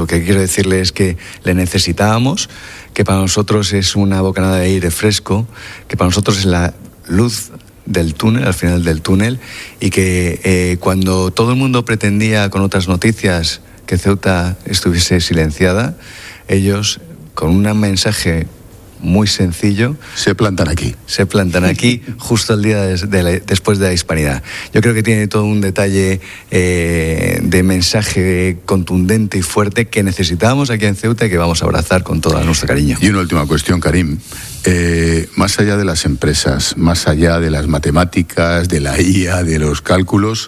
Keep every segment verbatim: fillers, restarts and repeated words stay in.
lo que quiero decirle es que le necesitábamos, que para nosotros es una bocanada de aire fresco, que para nosotros es la luz del túnel, al final del túnel, y que eh, cuando todo el mundo pretendía con otras noticias que Ceuta estuviese silenciada, ellos con un mensaje muy sencillo se plantan aquí. Se plantan aquí justo el día de, de la, después de la Hispanidad. Yo creo que tiene todo un detalle eh, de mensaje contundente y fuerte que necesitábamos aquí en Ceuta y que vamos a abrazar con todo nuestro cariño. Y una última cuestión, Karim. Eh, más allá de las empresas, más allá de las matemáticas, de la I A, de los cálculos,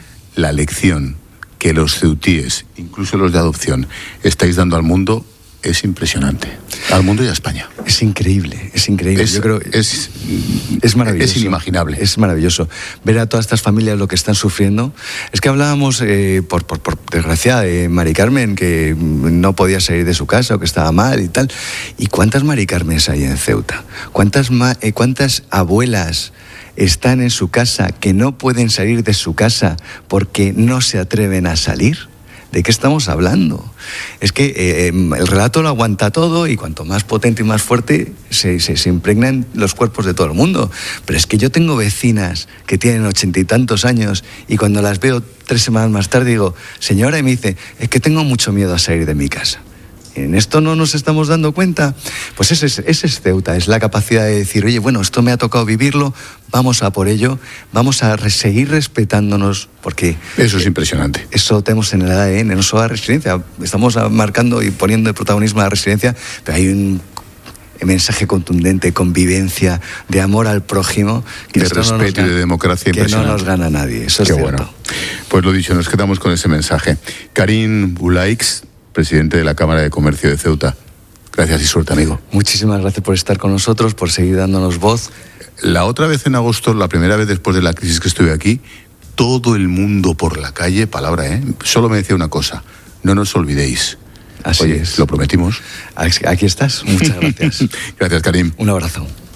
la lección que los ceutíes, incluso los de adopción, estáis dando al mundo es impresionante. Al mundo y a España. Es increíble, es increíble. Es, Yo creo es, es maravilloso. Es inimaginable. Es maravilloso. Ver a todas estas familias lo que están sufriendo. Es que hablábamos, eh, por, por, por desgracia, de Mari Carmen, que no podía salir de su casa o que estaba mal y tal. ¿Y cuántas Mari Carmens hay en Ceuta? ¿Cuántas, ma- eh, cuántas abuelas están en su casa que no pueden salir de su casa porque no se atreven a salir? ¿De qué estamos hablando? Es que eh, el relato lo aguanta todo y cuanto más potente y más fuerte se, se, se impregnan los cuerpos de todo el mundo. Pero es que yo tengo vecinas que tienen ochenta y tantos años y cuando las veo tres semanas más tarde digo, señora, y me dice, es que tengo mucho miedo a salir de mi casa. ¿En esto no nos estamos dando cuenta? Pues ese es, ese es Ceuta, es la capacidad de decir, oye, bueno, esto me ha tocado vivirlo, vamos a por ello, vamos a re- seguir respetándonos, porque... Eso es impresionante. Eso tenemos en el A D N, no solo la resiliencia, estamos marcando y poniendo el protagonismo a la resiliencia, pero hay un mensaje contundente, convivencia, de amor al prójimo, que de respeto no gana, y de democracia que no nos gana nadie, eso es Qué cierto. Bueno. Pues lo dicho, nos quedamos con ese mensaje. Karim Bulaix, presidente de la Cámara de Comercio de Ceuta. Gracias y suerte, amigo. Muchísimas gracias por estar con nosotros, por seguir dándonos voz. La otra vez en agosto, la primera vez después de la crisis que estuve aquí, todo el mundo por la calle, palabra, ¿eh? Solo me decía una cosa, no nos olvidéis. Así Oye, es. lo prometimos. Aquí estás, muchas gracias. Gracias, Karim. Un abrazo.